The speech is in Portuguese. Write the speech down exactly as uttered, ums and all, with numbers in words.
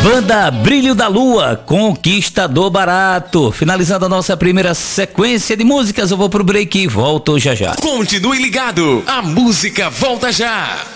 Banda Brilho da Lua, Conquistador Barato. Finalizando a nossa primeira sequência de músicas, eu vou pro break e volto já já. Continue ligado, a música volta já.